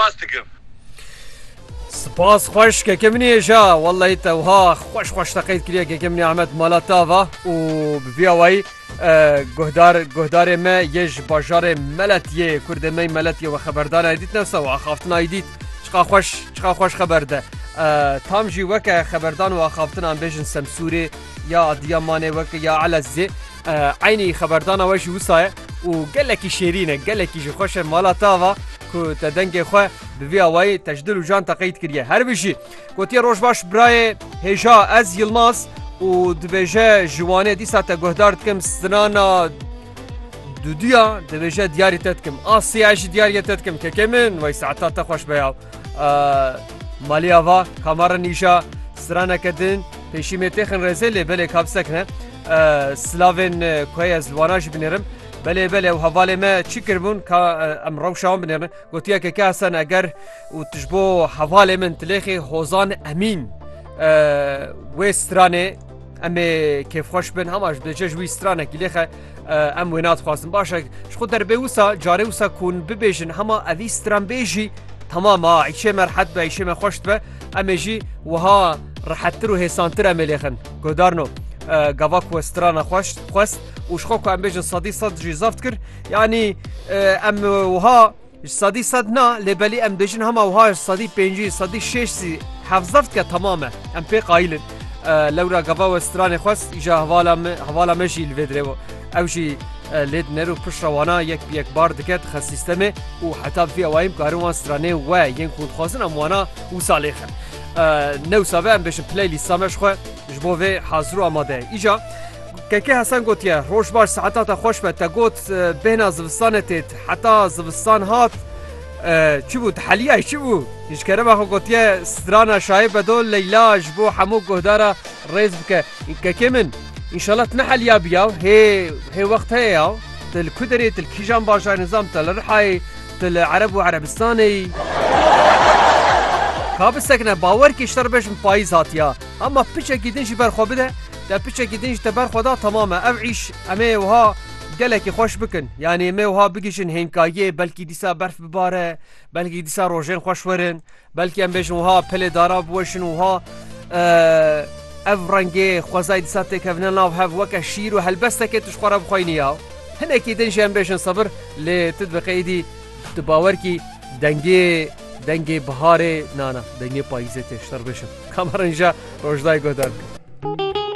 سپاس dikim. سپاس خوش که منی جا والله توها خوش تقید کلیه که منی احمد مالاتاوا و بیاوی گهدار ما یج بازار ملتیه کرد می ملتیه و خبردار ایدیت نفسه و خافتن ایدیت چقا خوش خبر ده تام جی وک خبردان و خافتن ام بیشن سمسوری یا دیامانه وک یا علزه عینی خبردان وش وسایه و گلکی شیرینه گلکی خوش مالاتاوا کو تدنگ خو بویا وای تجدل و جان تقید کریه هر بشی گوتی روش باش برای هجا از یلماس و دبیجه جوانه دیسا تا گهدار دکم سنانا دودیا دبیجه دیاری تدکم آسیاش دیاری تدکم که کمن وای ساعتا تا خوش بیاو مالیا و کامارا نیشا سرانا کدن پیشی تخن رزیلی بله کابسکنه سلاوین کوی از واناش بنیرم بله و حواله ما چی کربون که ام روشان بنیرن گوتیا که حسن اگر و تجبو حواله من تلیخی حوزان امین و استرانه امی کیف خوش بن هماش بجه جوی استرانه کلیخه ام وینات خواستم باشه شخود در بیوسا جاره وسا کون ببیجن هما اوی استران بیجی تماما عیشه مرحت به عیشه مخوشت به امی جی وها رحتر و حسانتر امی لیخن گودارنو گواک و استرانه خواست وشخوك ام بيجن صد جيزافت كر يعني ام وها صد نا لبلي ام بيجن هما وها صدي بينجي صدي شيشسي حفظفت كتماما ام بي قايلن لورا غوا وستران خاص اجا حوالا ماشي الفيدرو او شي ليد نرو بشروانا يك بار دكت خ سيستم وحتى في اوايم كاروان ستراني و ين كود خاصن اموانا وصالح نو سابا ام بيش بلاي لي سامش خو جبوفي حاضر اماده اجا که حسن گوتیه روش باش ساعتات خوش به تا گوت بین زوستانت حتی زوستان هات چی بود حلیه چی بود هیچ کره ما گوتیه سترانا شایب بدول لیلا جبو حمو گهدارا ریز بکه که من ان شاء الله تنحل بیاو هی وقت هيا تل کدری تل کیجان باجا نظام تل رحای تل عرب و عربستانی کاب سکنه باور کی اشتر بهش پاییز هاتیا اما پیچه گیدن جی بر خوابه ده دا پیچه گیدنش تبر خدا تماما او عیش امی وها گلکی خوش بکن یعنی امی وها بگیشن هنکایه بلکی دیسا برف بباره بلکی دیسا روژین خوش ورن بلکی ام بیشن وها پل دارا بوشن وها او رنگی خوزای دیسا تکفنن لاو هف وکا شیر و هلبسته که تشخوره بخوینی یاو هنه کی دنش ام بیشن صبر لی تدبقی دی تباور کی دنگی بهاره نانا دنگی پاییزه تشتر بشن کامرانجا روشدای گودار